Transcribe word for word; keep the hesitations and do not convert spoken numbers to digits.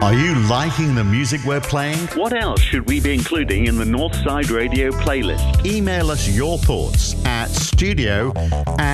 Are you liking the music we're playing? What else should we be including in the Northside Radio playlist? Email us your thoughts at studio at